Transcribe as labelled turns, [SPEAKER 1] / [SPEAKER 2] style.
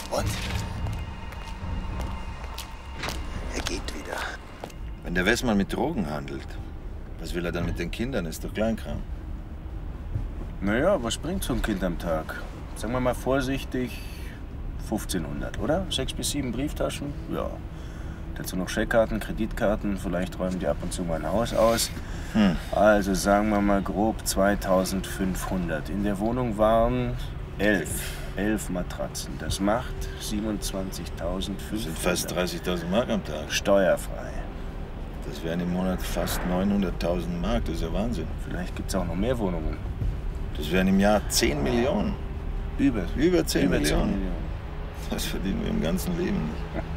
[SPEAKER 1] Und? Er geht wieder.
[SPEAKER 2] Wenn der Wessmann mit Drogen handelt, was will er dann mit den Kindern? Ist doch Kleinkram.
[SPEAKER 3] Naja, was bringt so ein Kind am Tag? Sagen wir mal vorsichtig 1500, oder? 6 bis 7 Brieftaschen? Ja. Dazu noch Scheckkarten, Kreditkarten, vielleicht räumen die ab und zu mal ein Haus aus. Also sagen wir mal grob 2500. In der Wohnung waren 11 Matratzen. Das macht 27.500.
[SPEAKER 2] Das sind fast 30.000 Mark am Tag.
[SPEAKER 3] Steuerfrei.
[SPEAKER 2] Das wären im Monat fast 900.000 Mark. Das ist ja Wahnsinn.
[SPEAKER 3] Vielleicht gibt es auch noch mehr Wohnungen.
[SPEAKER 2] Das wären im Jahr 10 Millionen.
[SPEAKER 3] Über
[SPEAKER 2] 10
[SPEAKER 3] 10
[SPEAKER 2] Millionen.
[SPEAKER 3] Millionen.
[SPEAKER 2] Das verdienen wir im ganzen Leben nicht.